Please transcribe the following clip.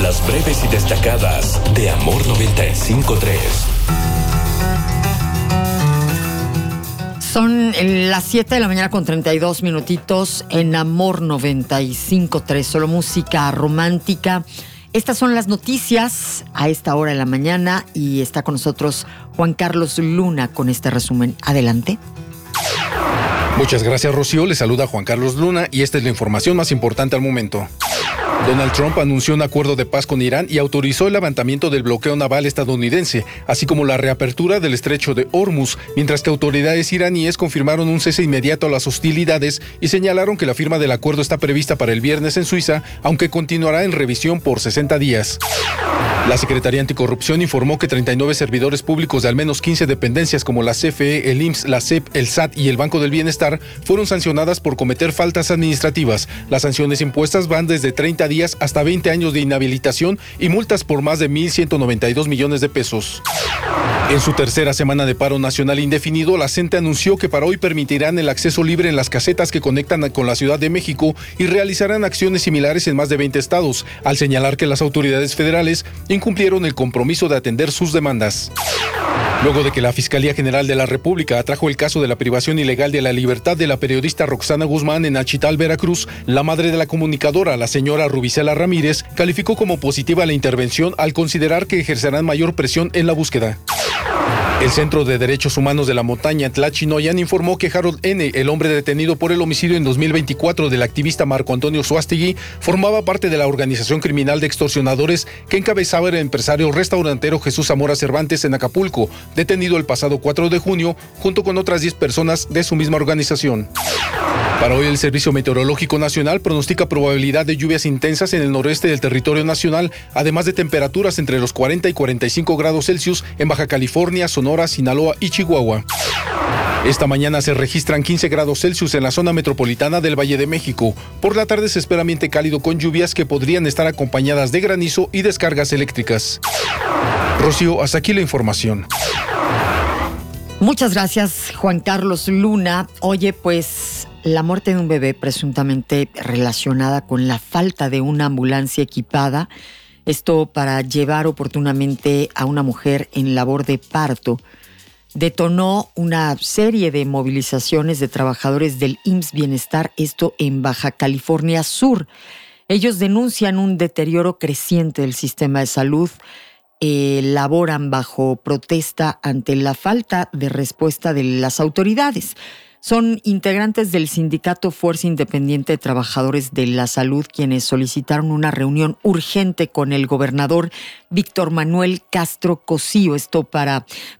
Las breves y destacadas de Amor 95.3. Son las 7 de la mañana con 32 minutitos en Amor 95.3, solo música romántica. Estas son las noticias a esta hora de la mañana y está con nosotros Juan Carlos Luna con este resumen. Adelante. Muchas gracias, Rocío. Le saluda Juan Carlos Luna y esta es la información más importante al momento. Donald Trump anunció un acuerdo de paz con Irán y autorizó el levantamiento del bloqueo naval estadounidense, así como la reapertura del estrecho de Hormuz, mientras que autoridades iraníes confirmaron un cese inmediato a las hostilidades y señalaron que la firma del acuerdo está prevista para el viernes en Suiza, aunque continuará en revisión por 60 días. La Secretaría Anticorrupción informó que 39 servidores públicos de al menos 15 dependencias como la CFE, el IMSS, la SEP, el SAT y el Banco del Bienestar fueron sancionadas por cometer faltas administrativas. Las sanciones impuestas van desde 30 días hasta 20 años de inhabilitación y multas por más de 1.192 millones de pesos. En su tercera semana de paro nacional indefinido, la CENTE anunció que para hoy permitirán el acceso libre en las casetas que conectan con la Ciudad de México y realizarán acciones similares en más de 20 estados, al señalar que las autoridades federales incumplieron el compromiso de atender sus demandas. Luego de que la Fiscalía General de la República atrajo el caso de la privación ilegal de la libertad de la periodista Roxana Guzmán en Achital, Veracruz, la madre de la comunicadora, la señora Rubicela Ramírez, calificó como positiva la intervención al considerar que ejercerán mayor presión en la búsqueda. El Centro de Derechos Humanos de la Montaña, Tlachinoyan, informó que Harold N., el hombre detenido por el homicidio en 2024 del activista Marco Antonio Suástegui, formaba parte de la organización criminal de extorsionadores que encabezaba el empresario restaurantero Jesús Zamora Cervantes en Acapulco, detenido el pasado 4 de junio, junto con otras 10 personas de su misma organización. Para hoy, el Servicio Meteorológico Nacional pronostica probabilidad de lluvias intensas en el noreste del territorio nacional, además de temperaturas entre los 40 y 45 grados Celsius en Baja California, Sonora, Sinaloa y Chihuahua. Esta mañana se registran 15 grados Celsius en la zona metropolitana del Valle de México. Por la tarde se espera ambiente cálido con lluvias que podrían estar acompañadas de granizo y descargas eléctricas. Rocío, hasta aquí la información. Muchas gracias, Juan Carlos Luna. Oye, pues la muerte de un bebé presuntamente relacionada con la falta de una ambulancia equipada, esto para llevar oportunamente a una mujer en labor de parto, detonó una serie de movilizaciones de trabajadores del IMSS Bienestar, esto en Baja California Sur. Ellos denuncian un deterioro creciente del sistema de salud, laboran bajo protesta ante la falta de respuesta de las autoridades. Son integrantes del sindicato Fuerza Independiente de Trabajadores de la Salud quienes solicitaron una reunión urgente con el gobernador Víctor Manuel Castro Cosío, esto para